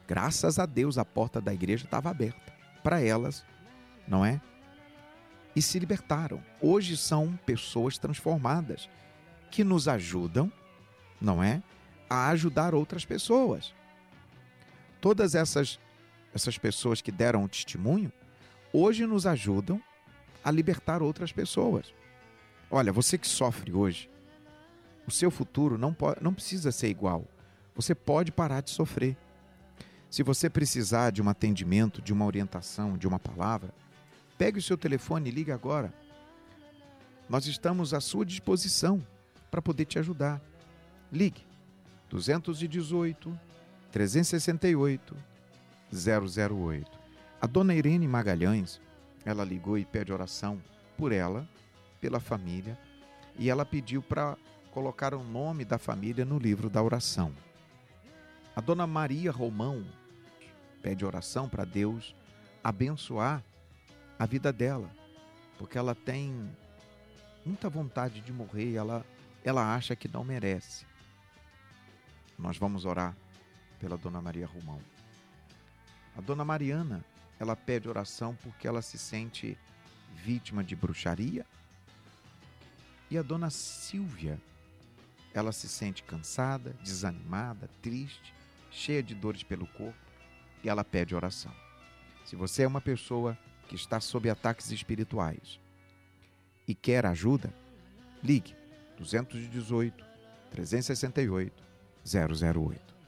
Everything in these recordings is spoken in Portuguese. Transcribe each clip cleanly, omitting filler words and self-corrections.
Graças a Deus, a porta da igreja estava aberta para elas, não é? E se libertaram. Hoje são pessoas transformadas que nos ajudam, não é? A ajudar outras pessoas. Todas essas pessoas que deram o testemunho, hoje nos ajudam a libertar outras pessoas. Olha, você que sofre hoje, o seu futuro não precisa ser igual. Você pode parar de sofrer. Se você precisar de um atendimento, de uma orientação, de uma palavra, pegue o seu telefone e ligue agora. Nós estamos à sua disposição para poder te ajudar. Ligue 218 368 008. A dona Irene Magalhães, ela ligou e pede oração por ela, pela família, e ela pediu para colocar o nome da família no livro da oração. A dona Maria Romão pede oração para Deus abençoar a vida dela, porque ela tem muita vontade de morrer e ela acha que não merece. Nós vamos orar pela dona Maria Romão. A dona Mariana, ela pede oração porque ela se sente vítima de bruxaria. E a dona Silvia, ela se sente cansada, desanimada, triste, cheia de dores pelo corpo, e ela pede oração. Se você é uma pessoa que está sob ataques espirituais e quer ajuda, ligue 218 368 008.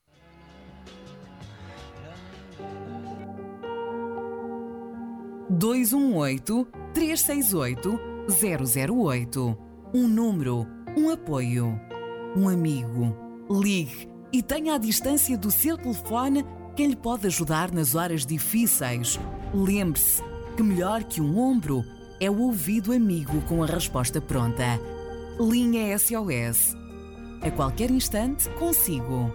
Dois 368 008. Um número, um apoio, um amigo. Ligue e tenha à distância do seu telefone quem lhe pode ajudar nas horas difíceis. Lembre-se que melhor que um ombro é o ouvido amigo com a resposta pronta. Linha SOS. A qualquer instante, consigo.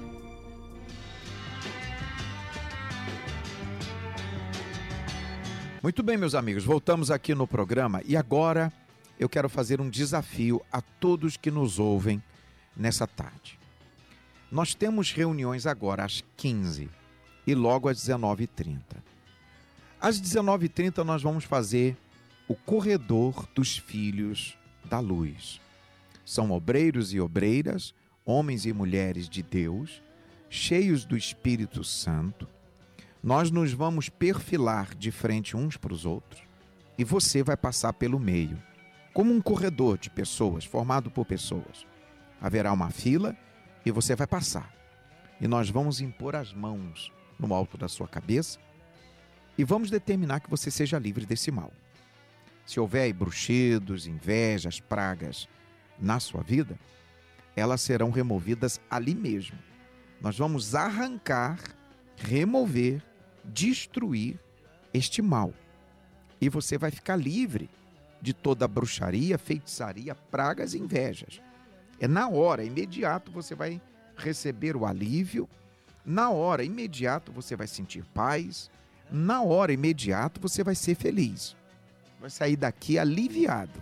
Muito bem, meus amigos, voltamos aqui no programa e agora eu quero fazer um desafio a todos que nos ouvem nessa tarde. Nós temos reuniões agora às 15 e logo às 19h30. Às 19h30 nós vamos fazer o corredor dos filhos da luz. São obreiros e obreiras, homens e mulheres de Deus, cheios do Espírito Santo. Nós nos vamos perfilar de frente uns para os outros e você vai passar pelo meio, como um corredor de pessoas, formado por pessoas. Haverá uma fila e você vai passar. E nós vamos impor as mãos no alto da sua cabeça e vamos determinar que você seja livre desse mal. Se houver bruxedos, invejas, pragas na sua vida, elas serão removidas ali mesmo. Nós vamos arrancar, remover, destruir este mal. E você vai ficar livre de toda bruxaria, feitiçaria, pragas e invejas. É na hora, imediato, você vai receber o alívio. Na hora, imediato, você vai sentir paz. Na hora, imediato, você vai ser feliz. Vai sair daqui aliviado.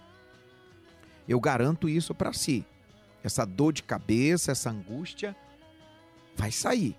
Eu garanto isso para si. Essa dor de cabeça, essa angústia, vai sair.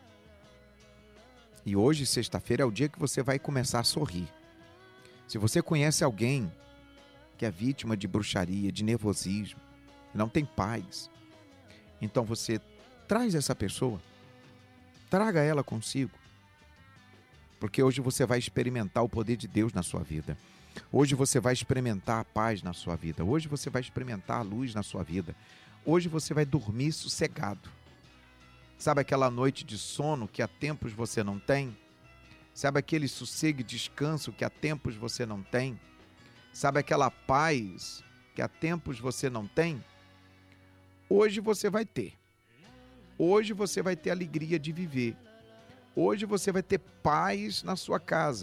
E hoje, sexta-feira, é o dia que você vai começar a sorrir. Se você conhece alguém que é vítima de bruxaria, de nervosismo, não tem paz, então você traz essa pessoa, traga ela consigo, porque hoje você vai experimentar o poder de Deus na sua vida. Hoje você vai experimentar a paz na sua vida. Hoje você vai experimentar a luz na sua vida. Hoje você vai dormir sossegado. Sabe aquela noite de sono que há tempos você não tem? Sabe aquele sossego e descanso que há tempos você não tem? Sabe aquela paz que há tempos você não tem? Hoje você vai ter. Hoje você vai ter alegria de viver. Hoje você vai ter paz na sua casa.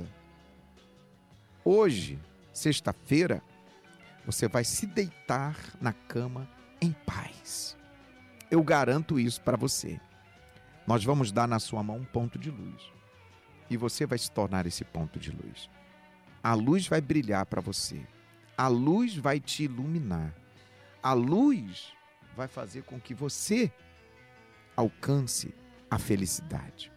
Hoje, sexta-feira, você vai se deitar na cama em paz. Eu garanto isso para você. Nós vamos dar na sua mão um ponto de luz. E você vai se tornar esse ponto de luz. A luz vai brilhar para você. A luz vai te iluminar. A luz vai fazer com que você alcance a felicidade.